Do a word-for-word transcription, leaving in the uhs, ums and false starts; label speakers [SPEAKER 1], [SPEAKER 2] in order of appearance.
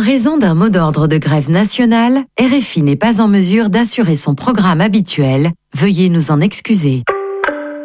[SPEAKER 1] raison d'un mot d'ordre de grève nationale, R F I n'est pas en mesure d'assurer son programme habituel. Veuillez nous en excuser.